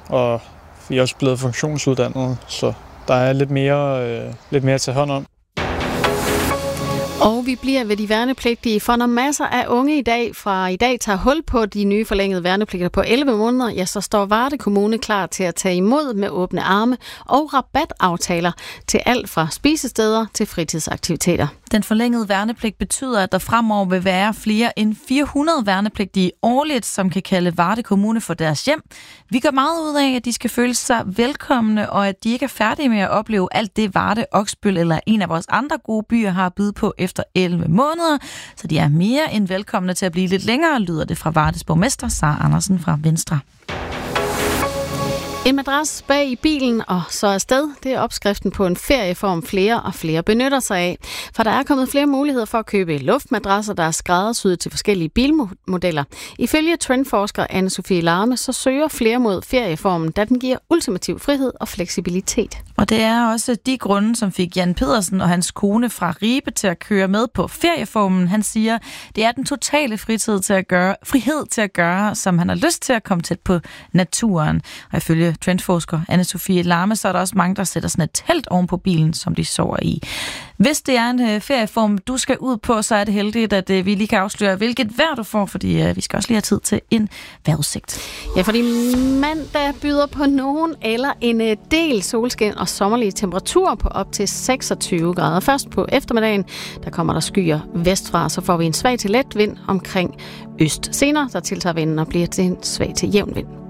og vi er også blevet funktionsuddannet, så der er lidt mere at tage hånd om. Og vi bliver ved de værnepligtige, for når masser af unge i dag tager hul på de nye forlængede værnepligter på 11 måneder, ja, så står Varde Kommune klar til at tage imod med åbne arme og rabataftaler til alt fra spisesteder til fritidsaktiviteter. Den forlængede værnepligt betyder, at der fremover vil være flere end 400 værnepligtige årligt, som kan kalde Varde Kommune for deres hjem. Vi gør meget ud af, at de skal føle sig velkomne, og at de ikke er færdige med at opleve alt det Varde, Oksbøl eller en af vores andre gode byer har at byde på efter 11 måneder. Så de er mere end velkomne til at blive lidt længere, lyder det fra Vardes borgmester, Sara Andersen fra Venstre. En madras bag i bilen og så afsted, det er opskriften på en ferieform, flere og flere benytter sig af. For der er kommet flere muligheder for at købe luftmadrasser, der er skræddersyet til forskellige bilmodeller. Ifølge trendforsker Anne-Sophie Larme, så søger flere mod ferieformen, da den giver ultimativ frihed og fleksibilitet. Og det er også de grunde, som fik Jan Pedersen og hans kone fra Ribe til at køre med på ferieformen. Han siger, det er den totale frihed til at gøre, som han har lyst til at komme tæt på naturen. Og ifølge trendforsker Anne-Sophie Larme, så er der også mange, der sætter sådan et telt oven på bilen, som de sover i. Hvis det er en ferieform, du skal ud på, så er det heldigt, at vi lige kan afsløre, hvilket vejr du får, fordi vi skal også lige have tid til en vejrudsigt. Ja, fordi mandag byder på nogen eller en del solskin og sommerlige temperaturer på op til 26 grader. Først på eftermiddagen, der kommer der skyer vestfra, så får vi en svag til let vind omkring øst. Senere, der tiltager vinden og bliver til en svag til jævn vind.